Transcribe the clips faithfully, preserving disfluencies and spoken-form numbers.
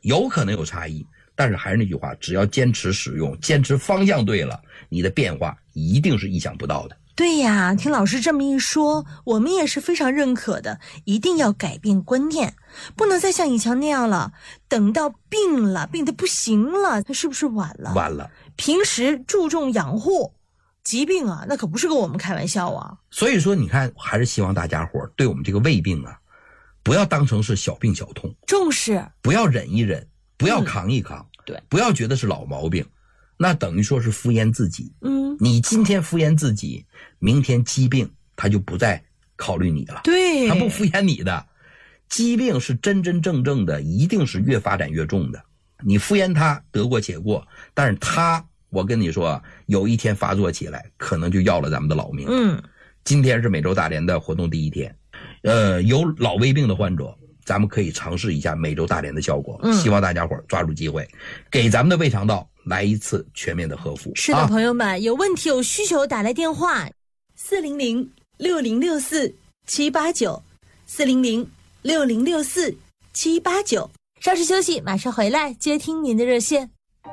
有可能有差异，但是还是那句话，只要坚持使用，坚持方向对了，你的变化一定是意想不到的。 对呀，听老师这么一说，我们也是非常认可的，一定要改变观念，不能再像以前那样了，等到病了，病得不行了，那是不是晚了？ 晚了。 平时注重养护，疾病啊，那可不是跟我们开玩笑啊。 所以说你看，还是希望大家伙对我们这个胃病啊，不要当成是小病小痛， 重视， 不要忍一忍，不要扛一扛， 嗯、对， 不要觉得是老毛病，那等于说是敷衍自己。 嗯， 你今天敷衍自己，明天疾病他就不再考虑你了， 对， 他不敷衍你的。疾病是真真正正的，一定是越发展越重的。你敷衍他得过且过，但是他，我跟你说，有一天发作起来，可能就要了咱们的老命。 嗯， 今天是每周大连的活动第一天，呃，有老胃病的患者，咱们可以尝试一下每周大连的效果。 嗯， 希望大家伙抓住机会，给咱们的胃肠道来一次全面的呵护。 是的， 啊、 朋友们，有问题有需求打来电话四零零六零六四七八九四零零六零六四七八九。稍事休息，马上回来接听您的热线。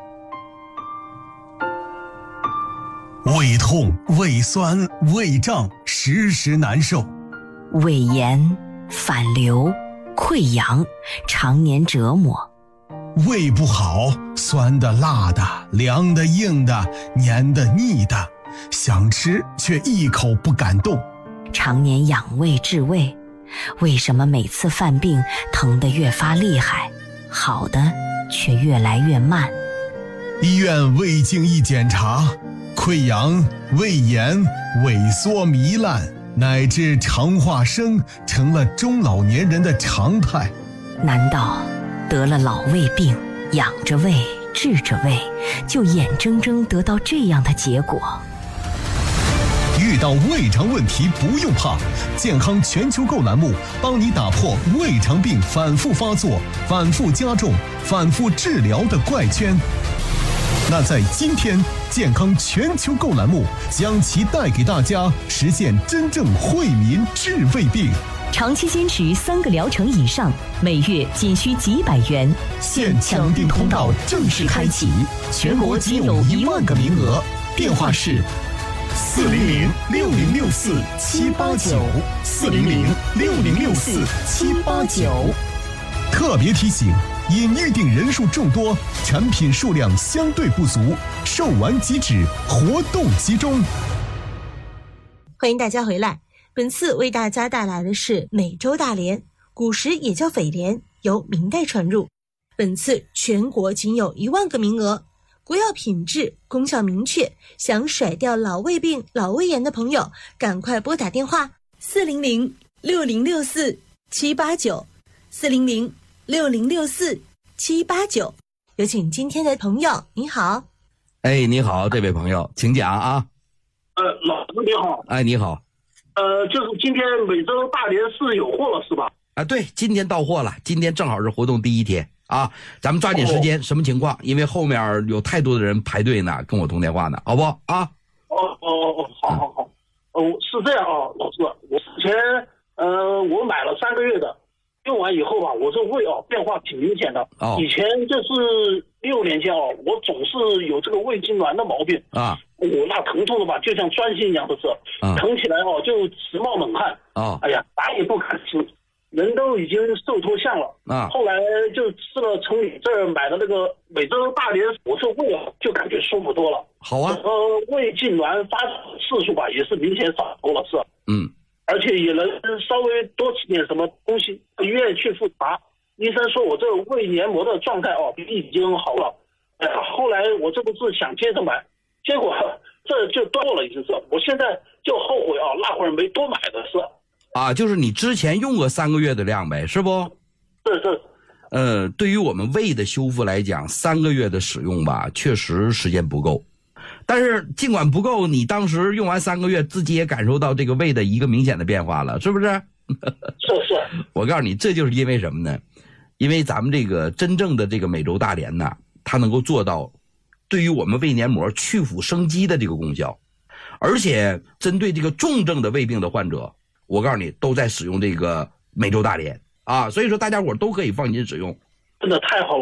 胃痛、胃酸、胃胀，时时难受； 胃炎、反流、溃疡，常年折磨。 胃不好，酸的、辣的、凉的、硬的、黏的、腻的，想吃却一口不敢动。 常年养胃治胃，为什么每次犯病疼得越发厉害，好的却越来越慢？ 医院胃镜一检查，溃疡、胃炎、萎缩糜烂，乃至肠化生成了中老年人的常态。 难道得了老胃病，养着胃治着胃，就眼睁睁得到这样的结果？ 遇到胃肠问题不用怕，健康全球购栏目帮你打破胃肠病反复发作、反复加重、反复治疗的怪圈。那在今天，健康全球购栏目将其带给大家实现真正惠民治胃病。 长期坚持三个疗程以上，每月仅需几百元， 现抢订通道正式开启，全国仅有一万个名额，电话是四零零六零六四七八九四零零六零六四七八九。特别提醒，因预订人数众多，产品数量相对不足，售完即止，活动集中。 欢迎大家回来，本次为大家带来的是美洲大莲，古时也叫匪莲，由明代传入。本次全国仅有一万个名额，国药品质，功效明确，想甩掉老胃病、老胃炎的朋友，赶快拨打电话四零零六零六四七八九四零零六零六四七八九。有请今天的朋友，你好。 哎，你好，这位朋友，请讲啊。 呃，老师你好。 哎，你好。 呃，就是今天美洲大连是有货了是吧？ 啊，对，今天到货了，今天正好是活动第一天啊，咱们抓紧时间。哦、什么情况？因为后面有太多的人排队呢，跟我通电话呢，好不好啊？ 哦哦哦，好好好。哦、呃，是这样啊，老师，我之前呃我买了三个月的。用完以后吧，我这胃啊变化挺明显的。 哦， 以前就是六年前哦，我总是有这个胃痉挛的毛病啊， 我那疼痛的吧，就像钻心一样的是，啊、疼起来哦就直冒冷汗。 哦， 哎呀，哪也不敢吃，人都已经瘦脱相了。 啊， 后来就吃了从你这儿买的那个美洲大连，我这胃啊就感觉舒服多了。 好啊。 呃，胃痉挛发次数吧也是明显少多了是。 嗯。而且也能稍微多吃点什么东西，医院去复查，医生说我这个胃黏膜的状态哦已经好了。呃，后来我这不是想接着买，结果这就断了一次，我现在就后悔啊，那会儿没多买的是。 啊，就是你之前用过三个月的量呗，是不？ 是是。 呃，对于我们胃的修复来讲，三个月的使用吧，确实时间不够。但是尽管不够，你当时用完三个月，自己也感受到这个胃的一个明显的变化了，是不是？ 是是。 我告诉你，这就是因为什么呢？因为咱们这个真正的这个美洲大莲呢，它能够做到对于我们胃黏膜去腐生肌的这个功效，而且针对这个重症的胃病的患者，我告诉你都在使用这个美洲大莲啊，所以说大家伙都可以放心使用。 真的太好了。